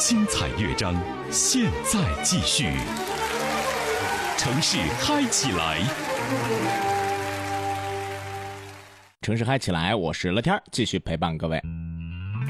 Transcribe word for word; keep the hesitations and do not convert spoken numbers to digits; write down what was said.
精彩乐章，现在继续。城市嗨起来， 城市嗨起来，我是乐天，继续陪伴各位。